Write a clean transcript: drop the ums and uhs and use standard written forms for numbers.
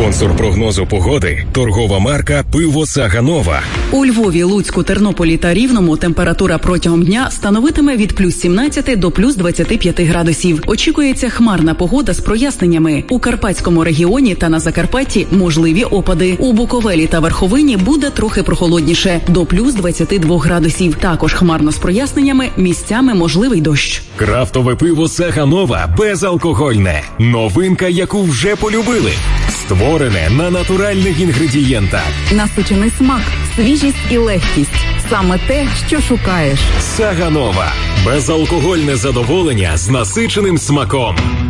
Спонсор прогнозу погоди – торгова марка «Пиво Саганова». У Львові, Луцьку, Тернополі та Рівному температура протягом дня становитиме від плюс 17 до плюс 25 градусів. Очікується хмарна погода з проясненнями. У Карпатському регіоні та на Закарпатті можливі опади. У Буковелі та Верховині буде трохи прохолодніше – до плюс 22 градусів. Також хмарно з проясненнями, місцями можливий дощ. Крафтове пиво Саганова безалкогольне. Новинка, яку вже полюбили. Створене на натуральних інгредієнтах. Насичений смак, свіжість і легкість. Саме те, що шукаєш. Саганова. Безалкогольне задоволення з насиченим смаком.